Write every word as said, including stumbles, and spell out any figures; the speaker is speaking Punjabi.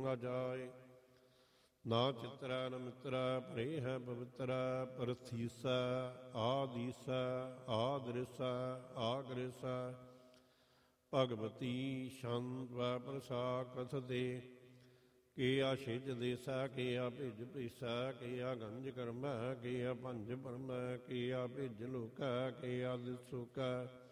ਸੋਭਾ ਜਾਏ। ਨਾ ਚਿਤਰਾ ਨ ਮਿਤਰਾ ਭਰੇ ਹੈ ਪਵਿੱਤਰਾ, ਪਰਥੀਸਾ ਆਦੀਸਾ ਆਦ੍ਰਿਸਾ ਆਗ੍ਰਿਸਾ। ਭਗਵਤੀ ਸ਼ੰਤ ਵੈ ਪ੍ਰਸਾ ਕਥ ਦੇ, ਕੇ ਆ ਛਿਜ ਦੇਸਾ ਕੇ ਆ ਭਿਜ ਭੀਸਾ। ਕੇ ਆ ਗੰਜ ਕਰਮੈ ਕੇ ਆ ਭੰਜ ਭਰਮੈ, ਕੇ ਆ ਭਿਜ ਲੋਕੈ ਕੇ ਆ ਦਿਸੁਕੈ।